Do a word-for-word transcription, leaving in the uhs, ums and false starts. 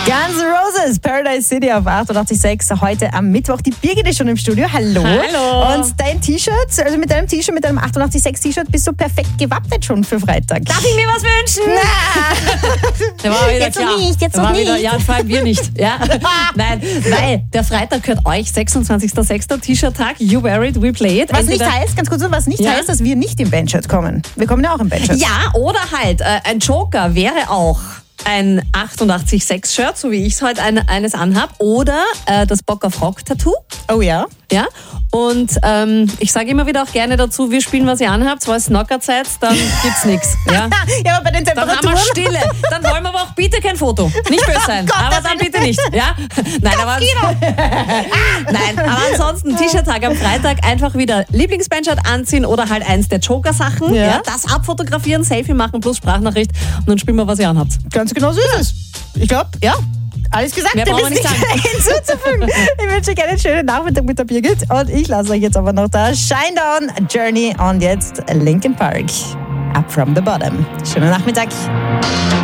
Guns N' Roses, Paradise City auf achtundachtzig Komma sechs. Heute am Mittwoch. Die Birgit ist schon im Studio. Hallo. Hallo. Und dein T-Shirt, also mit deinem T-Shirt, mit deinem achtundachtzig Komma sechs T-Shirt bist du perfekt gewappnet schon für Freitag. Darf ich mir was wünschen? Na. Der war wieder Jetzt klar. noch nicht, jetzt Der noch war wieder, nicht. ja, vor allem wir nicht. Ja? Nein, weil der Freitag gehört euch, sechsundzwanzigster sechster T-Shirt-Tag. You wear it, we play it. Was Entweder- nicht heißt, ganz kurz, was nicht Ja? heißt, dass wir nicht im Bandshirt kommen. Wir kommen ja auch im Bandshirt. Ja, oder halt, äh, ein Joker wäre auch ein achtundachtzig Komma sechs Shirt, so wie ich es heute ein, eines anhab. Oder äh, das Bock auf Rock Tattoo. Oh ja. Ja, und ähm, ich sage immer wieder auch gerne dazu, wir spielen, was ihr anhabt, weil es Knocker seid, dann gibt's nichts. Ja? Ja, aber bei den Dann haben Temperaturen. wir Stille. Dann wollen wir aber auch bitte kein Foto. Nicht böse sein. Gott, aber das dann will- bitte nicht. Ja? Nein, aber, Nein, aber ansonsten T-Shirt-Tag am Freitag einfach wieder Lieblingsbandshirt anziehen oder halt eins der Joker-Sachen. Ja. Ja. Das abfotografieren, Selfie machen plus Sprachnachricht und dann spielen wir, was ihr anhabt. Ganz genau so ist es. Ich glaube, ja. Alles gesagt, Mehr da brauchen ist wir nicht nichts hinzuzufügen. Ich wünsche euch einen schönen Nachmittag mit der Birgit und ich lasse euch jetzt aber noch da Shinedown Journey und jetzt Linkin Park. Up from the bottom. Schönen Nachmittag.